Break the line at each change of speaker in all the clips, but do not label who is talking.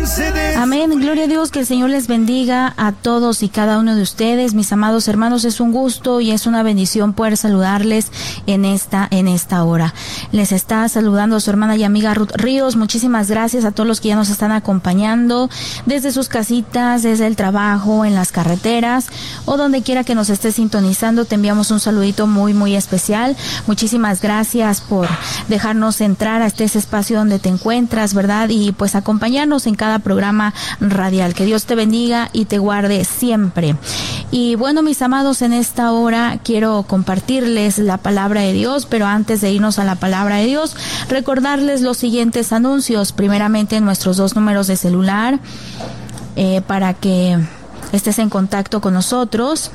Amén, gloria a Dios, que el Señor les bendiga a todos y cada uno de ustedes, mis amados hermanos. Es un gusto y es una bendición poder saludarles en esta hora. Les está saludando su hermana y amiga Ruth Ríos. Muchísimas gracias a todos los que ya nos están acompañando desde sus casitas, desde el trabajo, en las carreteras o donde quiera que nos esté sintonizando. Te enviamos un saludito muy, muy especial. Muchísimas gracias por dejarnos entrar a este espacio donde te encuentras, ¿verdad? Y pues acompañarnos en cada programa radial. Que Dios te bendiga y te guarde siempre. Y bueno, mis amados, en esta hora quiero compartirles la palabra de Dios, pero antes de irnos a la palabra de Dios, recordarles los siguientes anuncios. Primeramente, nuestros 2 números de celular para que estés en contacto con nosotros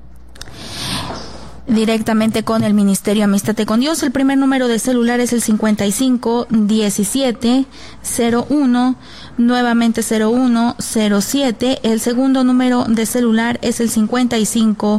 directamente con el Ministerio Amístate con Dios. El primer número de celular es el 55 17 01, nuevamente 01 07. El segundo número de celular es el 55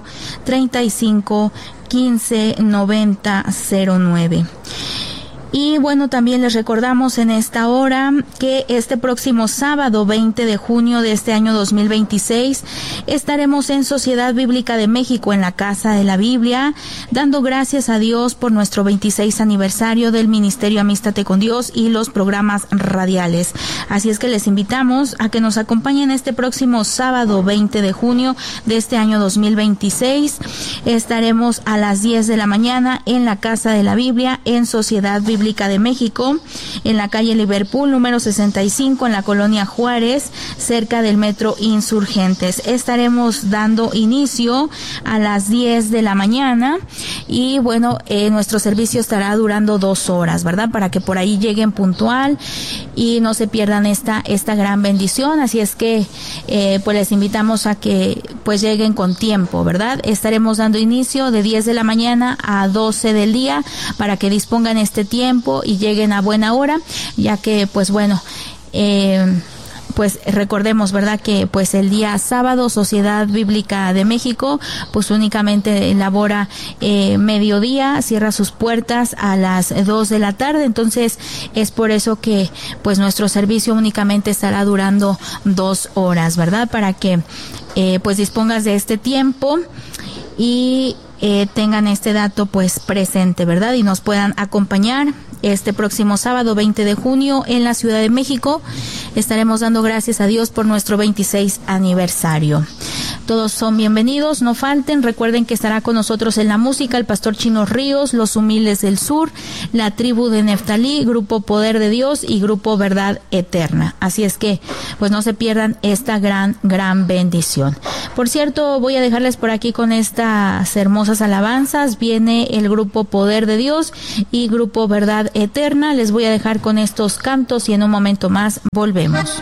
35 15 90 09. Y bueno, también les recordamos en esta hora que este próximo sábado 20 de junio de este año 2026 estaremos en Sociedad Bíblica de México, en la Casa de la Biblia, dando gracias a Dios por nuestro 26 aniversario del Ministerio Amístate con Dios y los programas radiales. Así es que les invitamos a que nos acompañen este próximo sábado 20 de junio de este año 2026. Estaremos a las 10 de la mañana en la Casa de la Biblia, en Sociedad Bíblica de México, en la calle Liverpool, número 65, en la colonia Juárez, cerca del Metro Insurgentes. Estaremos dando inicio a las 10 de la mañana y bueno, nuestro servicio estará durando 2 horas, ¿verdad? Para que por ahí lleguen puntual y no se pierdan esta gran bendición. Así es que pues les invitamos a que pues lleguen con tiempo, ¿verdad? Estaremos dando inicio de 10 de la mañana a 12 del día para que dispongan este tiempo y lleguen a buena hora, ya que pues bueno, pues recordemos, ¿verdad?, que pues el día sábado Sociedad Bíblica de México pues únicamente elabora mediodía, cierra sus puertas a las 2 de la tarde, entonces es por eso que pues nuestro servicio únicamente estará durando 2 horas, ¿verdad?, para que pues dispongas de este tiempo y tengan este dato pues presente, ¿verdad?, y nos puedan acompañar este próximo sábado 20 de junio en la Ciudad de México. Estaremos dando gracias a Dios por nuestro 26 aniversario. Todos son bienvenidos, no falten. Recuerden que estará con nosotros en la música el Pastor Chino Ríos, Los Humildes del Sur, La Tribu de Neftalí, Grupo Poder de Dios y Grupo Verdad Eterna. Así es que pues no se pierdan esta gran bendición. Por cierto, voy a dejarles por aquí con estas hermosas alabanzas. Viene el Grupo Poder de Dios y Grupo Verdad Eterna. Les voy a dejar con estos cantos y en un momento más volvemos.